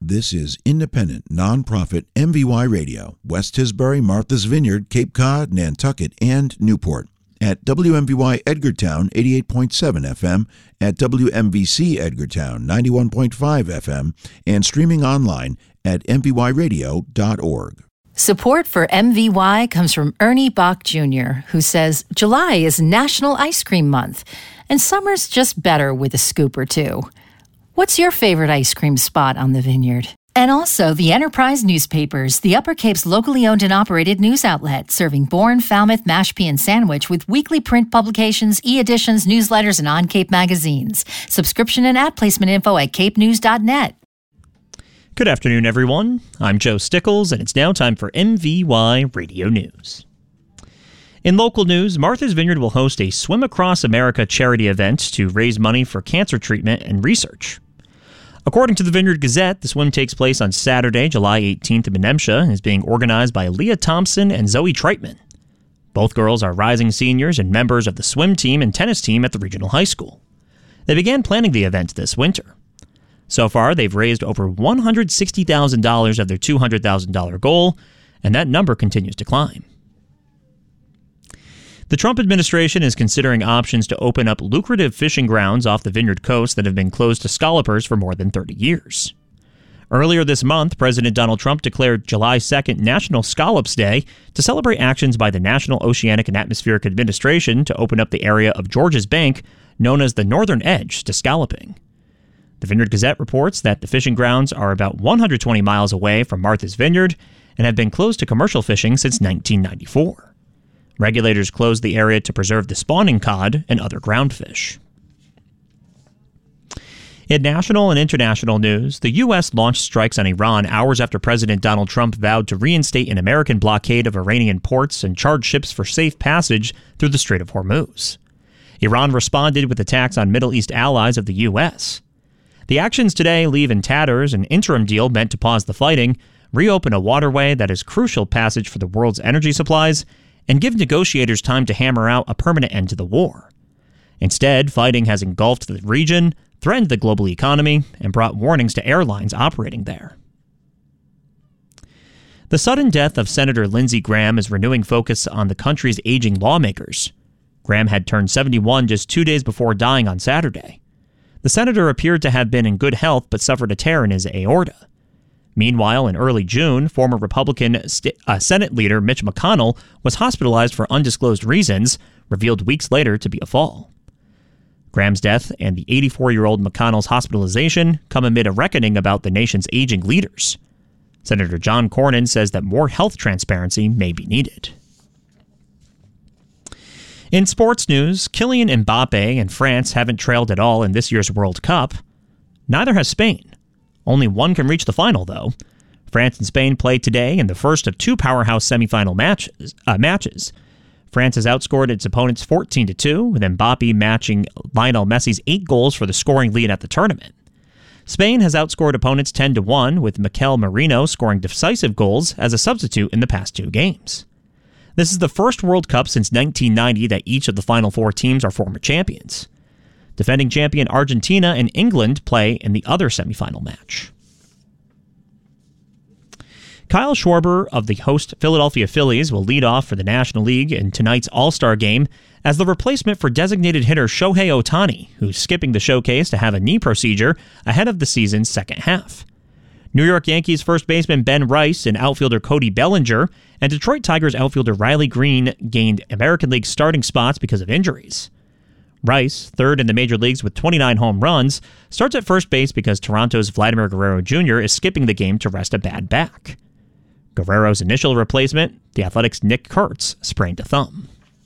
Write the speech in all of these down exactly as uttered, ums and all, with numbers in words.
This is independent, nonprofit M V Y Radio, West Tisbury, Martha's Vineyard, Cape Cod, Nantucket, and Newport. At W M V Y Edgartown eighty-eight point seven F M, at W M V C Edgartown ninety-one point five F M, and streaming online at m v y radio dot org. Support for M V Y comes from Ernie Bach Junior, who says July is National Ice Cream Month, and summer's just better with a scoop or two. What's your favorite ice cream spot on the Vineyard? And also the Enterprise Newspapers, the Upper Cape's locally owned and operated news outlet, serving Bourne, Falmouth, Mashpee, and Sandwich with weekly print publications, e-editions, newsletters, and on-Cape magazines. Subscription and ad placement info at cape news dot net. Good afternoon, everyone. I'm Joe Stickles, and it's now time for M V Y Radio News. In local news, Martha's Vineyard will host a Swim Across America charity event to raise money for cancer treatment and research. According to the Vineyard Gazette, the swim takes place on Saturday, July eighteenth in Menemsha and is being organized by Leah Thompson and Zoe Treitman. Both girls are rising seniors and members of the swim team and tennis team at the regional high school. They began planning the event this winter. So far, they've raised over one hundred sixty thousand dollars of their two hundred thousand dollars goal, and that number continues to climb. The Trump administration is considering options to open up lucrative fishing grounds off the Vineyard coast that have been closed to scallopers for more than thirty years. Earlier this month, President Donald Trump declared July second National Scallops Day to celebrate actions by the National Oceanic and Atmospheric Administration to open up the area of Georges Bank, known as the Northern Edge, to scalloping. The Vineyard Gazette reports that the fishing grounds are about one hundred twenty miles away from Martha's Vineyard and have been closed to commercial fishing since nineteen ninety-four. Regulators closed the area to preserve the spawning cod and other groundfish. In national and international news, the U S launched strikes on Iran hours after President Donald Trump vowed to reinstate an American blockade of Iranian ports and charge ships for safe passage through the Strait of Hormuz. Iran responded with attacks on Middle East allies of the U S. The actions today leave in tatters an interim deal meant to pause the fighting, reopen a waterway that is crucial passage for the world's energy supplies, and give negotiators time to hammer out a permanent end to the war. Instead, fighting has engulfed the region, threatened the global economy, and brought warnings to airlines operating there. The sudden death of Senator Lindsey Graham is renewing focus on the country's aging lawmakers. Graham had turned seventy-one just two days before dying on Saturday. The senator appeared to have been in good health but suffered a tear in his aorta. Meanwhile, in early June, former Republican st- uh, Senate leader Mitch McConnell was hospitalized for undisclosed reasons, revealed weeks later to be a fall. Graham's death and the eighty-four-year-old McConnell's hospitalization come amid a reckoning about the nation's aging leaders. Senator John Cornyn says that more health transparency may be needed. In sports news, Kylian Mbappe and France haven't trailed at all in this year's World Cup. Neither has Spain. Only one can reach the final, though. France and Spain play today in the first of two powerhouse semifinal matches. Uh, matches. France has outscored its opponents fourteen to two, with Mbappe matching Lionel Messi's eight goals for the scoring lead at the tournament. Spain has outscored opponents ten to one, with Mikel Merino scoring decisive goals as a substitute in the past two games. This is the first World Cup since nineteen ninety that each of the final four teams are former champions. Defending champion Argentina and England play in the other semifinal match. Kyle Schwarber of the host Philadelphia Phillies will lead off for the National League in tonight's All-Star Game as the replacement for designated hitter Shohei Ohtani, who's skipping the showcase to have a knee procedure ahead of the season's second half. New York Yankees first baseman Ben Rice and outfielder Cody Bellinger and Detroit Tigers outfielder Riley Green gained American League starting spots because of injuries. Rice, third in the major leagues with twenty-nine home runs, starts at first base because Toronto's Vladimir Guerrero Junior is skipping the game to rest a bad back. Guerrero's initial replacement, the Athletics' Nick Kurtz, sprained a thumb.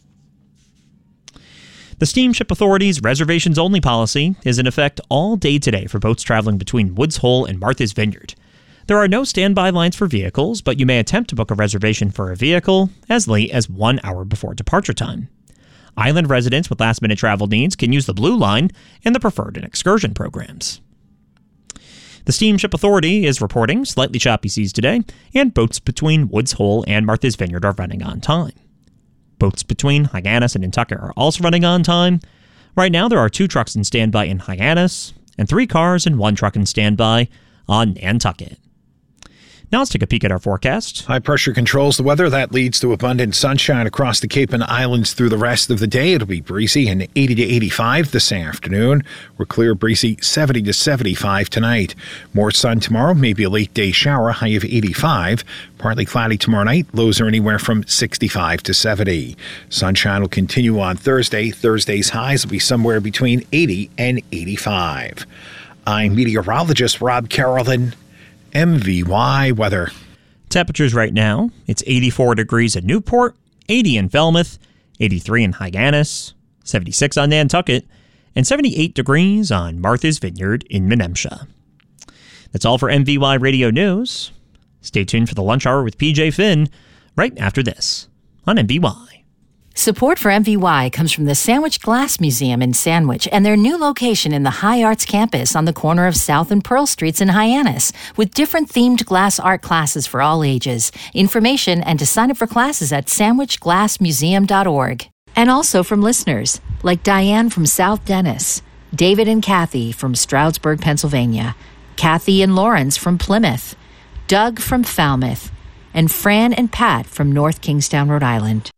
The Steamship Authority's reservations-only policy is in effect all day today for boats traveling between Woods Hole and Martha's Vineyard. There are no standby lines for vehicles, but you may attempt to book a reservation for a vehicle as late as one hour before departure time. Island residents with last-minute travel needs can use the Blue Line and the Preferred and Excursion programs. The Steamship Authority is reporting slightly choppy seas today, and boats between Woods Hole and Martha's Vineyard are running on time. Boats between Hyannis and Nantucket are also running on time. Right now, there are two trucks in standby in Hyannis, and three cars and one truck in standby on Nantucket. Now let's take a peek at our forecast. High pressure controls the weather. That leads to abundant sunshine across the Cape and Islands through the rest of the day. It'll be breezy and eighty to eighty-five this afternoon. We're clear breezy seventy to seventy-five tonight. More sun tomorrow, maybe a late day shower, high of eighty-five. Partly cloudy tomorrow night. Lows are anywhere from sixty-five to seventy. Sunshine will continue on Thursday. Thursday's highs will be somewhere between eighty and eighty-five. I'm meteorologist Rob Carolyn. M V Y weather. Temperatures right now, it's eighty-four degrees at Newport, eighty in Falmouth, eighty-three in Hyannis, seventy-six on Nantucket, and seventy-eight degrees on Martha's Vineyard in Menemsha. That's all for M V Y Radio News. Stay tuned for the lunch hour with P J Finn right after this on M V Y. Support for M V Y comes from the Sandwich Glass Museum in Sandwich and their new location in the High Arts campus on the corner of South and Pearl Streets in Hyannis, with different themed glass art classes for all ages. Information and to sign up for classes at sandwich glass museum dot org. And also from listeners like Diane from South Dennis, David and Kathy from Stroudsburg, Pennsylvania, Kathy and Lawrence from Plymouth, Doug from Falmouth, and Fran and Pat from North Kingstown, Rhode Island.